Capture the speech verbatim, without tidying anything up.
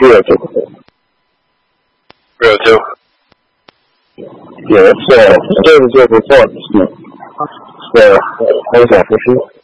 real difficult. Real difficult. Yeah, it's uh, very difficult. So, uh, 很想复习。